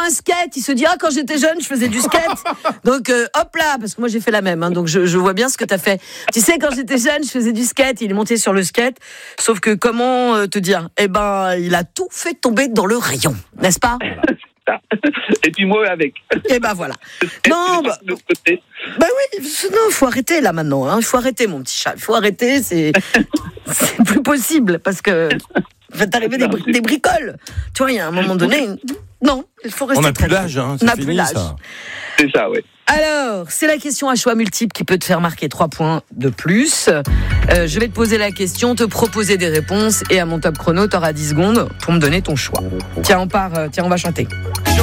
un skate. Il se dit, quand j'étais jeune, je faisais du skate. Donc, hop là, parce que moi, j'ai fait la même. Hein, donc, je vois bien ce que t'as fait. Tu sais, quand j'étais jeune, je faisais du skate. Il est monté sur le skate. Sauf que, comment te dire ? Il a tout fait tomber dans le rayon. N'est-ce pas ? Et puis moi avec. Et voilà. Non, oui, non, faut arrêter là maintenant. Il faut arrêter, mon petit chat. Il faut arrêter, c'est plus possible parce que va t'arriver des bricoles. Tu vois, il y a un moment donné. Non, il faut rester. On n'a plus l'âge, c'est fini ça. C'est ça, oui. Alors, c'est la question à choix multiple qui peut te faire marquer 3 points de plus. Je vais te poser la question, te proposer des réponses et à mon top chrono, t'auras 10 secondes pour me donner ton choix. Tiens, on va chanter.